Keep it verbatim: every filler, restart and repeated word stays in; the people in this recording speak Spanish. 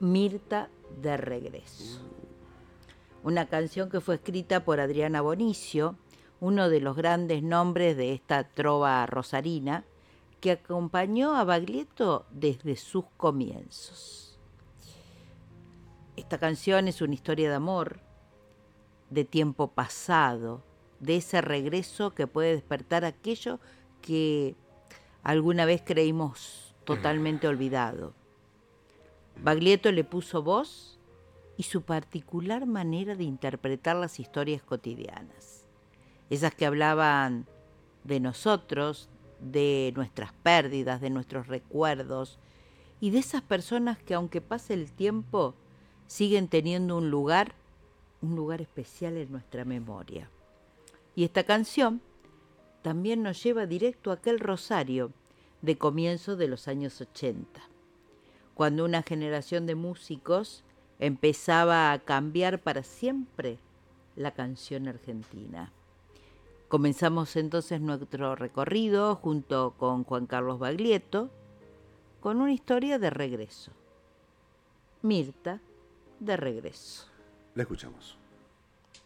Mirta de regreso. Una canción que fue escrita por Adriana Bonicio, uno de los grandes nombres de esta trova rosarina, que acompañó a Baglietto desde sus comienzos. Esta canción es una historia de amor, de tiempo pasado, de ese regreso que puede despertar aquello que alguna vez creímos totalmente olvidado. Baglietto le puso voz y su particular manera de interpretar las historias cotidianas, esas que hablaban de nosotros, de nuestras pérdidas, de nuestros recuerdos y de esas personas que aunque pase el tiempo siguen teniendo un lugar, un lugar especial en nuestra memoria. Y esta canción también nos lleva directo a aquel Rosario de comienzo de los años ochenta, cuando una generación de músicos empezaba a cambiar para siempre la canción argentina. Comenzamos entonces nuestro recorrido junto con Juan Carlos Baglietto con una historia de regreso. Mirta de regreso. La escuchamos.